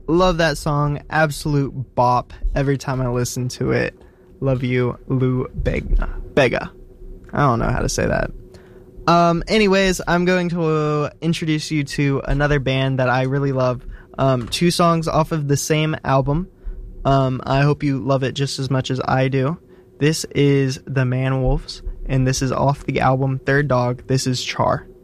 Love that song. Absolute bop every time I listen to it. Love you, Lou Bega. I don't know how to say that. Anyways, I'm going to introduce you to another band that I really love. 2 songs off of the same album. I hope you love it just as much as I do. This is the Man Wolves, and this is off the album Third Dog. This is Char.